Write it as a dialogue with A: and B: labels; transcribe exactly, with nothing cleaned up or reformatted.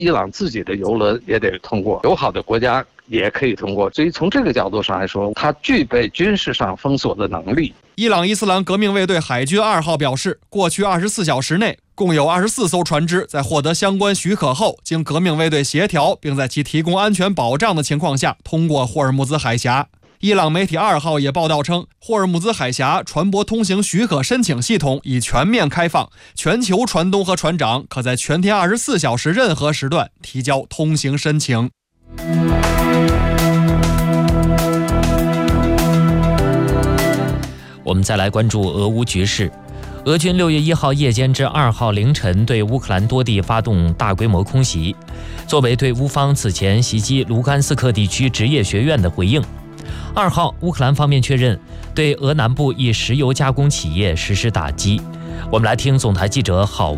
A: 伊朗自己的油轮也得通过，友好的国家也可以通过。所以从这个角度上来说，它具备军事上封锁的能力。
B: 伊朗伊斯兰革命卫队海军二号表示，过去二十四小时内，共有二十四艘船只在获得相关许可后，经革命卫队协调，并在其提供安全保障的情况下，通过霍尔木兹海峡。伊朗媒体二号也报道称，霍尔木兹海峡船舶通行许可申请系统已全面开放，全球船东和船长可在全天二十四小时任何时段提交通行申请。
C: 我们再来关注俄乌局势。俄军六月一号夜间至二号凌晨对乌克兰多地发动大规模空袭，作为对乌方此前袭击卢甘斯克地区职业学院的回应。二号，乌克兰方面确认对俄南部一石油加工企业实施打击。我们来听总台记者郝